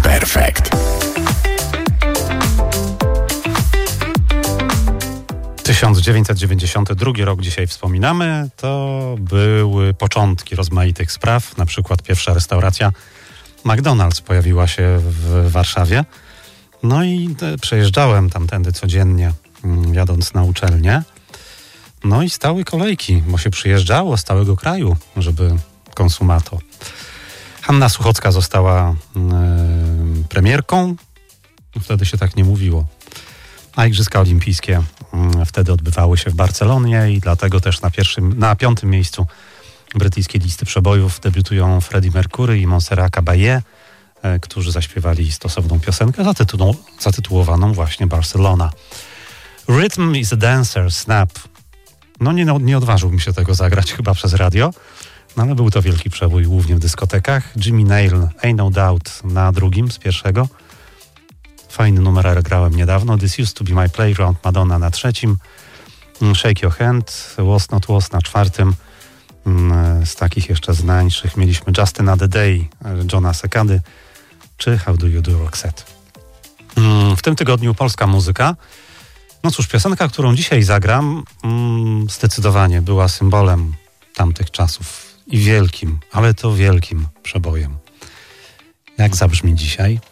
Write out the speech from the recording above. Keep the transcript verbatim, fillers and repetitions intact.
Perfekt. tysiąc dziewięćset dziewięćdziesiąty drugi rok dzisiaj wspominamy. To były początki rozmaitych spraw. Na przykład pierwsza restauracja McDonald's pojawiła się w Warszawie. No i przejeżdżałem tamtędy codziennie, jadąc na uczelnię. No i stały kolejki, bo się przyjeżdżało z całego kraju, żeby konsumato. Hanna Suchocka została yy, premierką. Wtedy się tak nie mówiło. A Igrzyska Olimpijskie yy, wtedy odbywały się w Barcelonie i dlatego też na pierwszym, na piątym miejscu brytyjskiej listy przebojów debiutują Freddie Mercury i Montserrat Caballé, yy, którzy zaśpiewali stosowną piosenkę zatytuł, zatytułowaną właśnie Barcelona. Rhythm is a Dancer, Snap. No nie, nie odważyłbym się tego zagrać chyba przez radio, no ale był to wielki przebój, głównie w dyskotekach. Jimmy Nail, Ain't No Doubt na drugim z pierwszego. Fajny numer grałem niedawno. This Used To Be My Playground, Madonna na trzecim. Shake Your Hand, Was Not Was na czwartym. Z takich jeszcze znańszych mieliśmy Just Another Day Johna Secady czy How Do You Do Roxette. W tym tygodniu polska muzyka. No cóż, piosenka, którą dzisiaj zagram, mm, zdecydowanie była symbolem tamtych czasów i wielkim, ale to wielkim przebojem. Jak zabrzmi dzisiaj?